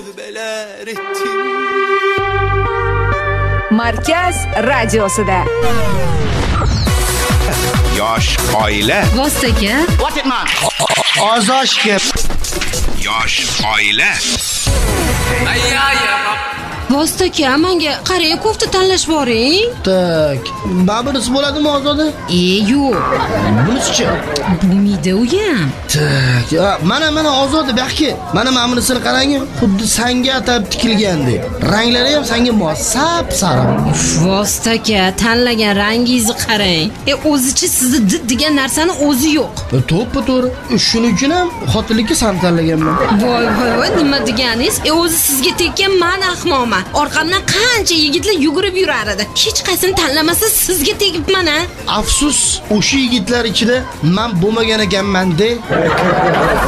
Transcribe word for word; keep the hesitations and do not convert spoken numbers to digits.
tövbeler ettim. Markaz Radyosu'da Yosh oila. Vostoka. What it man? Ozoshga. Yosh oila. Vostoka, menga qariya kofta tanlash boring. Tak. Babinisi bo'ladimi Ozoda? E, yo'q. Bunisichi? Bo'lmaydi u ham. Tak. Ya, mana mana Ozoda baxki. Mana ma'mulisini qarang, xuddi sanga atab tikilgandek. Ranglari ham sanga mos, sap sariq. Vostoka, tanlagan rangingizni qarang. E, o'zichi sizni did degan narsani o'zi yo'q. To'ppa to'g'ri. Shuning uchun ham xotinlikka san tanlaganman. Voy voy voy, nima deganingiz? E, o'zi sizga tekkan men ahmoqman. Orqamdan qancha yigitlar yugurib yurar edi. Hech qaysini tanlamasa sizga tegibman-a. Afsus, o'sha yigitlar ichida men bo'lmagan ekanman-da.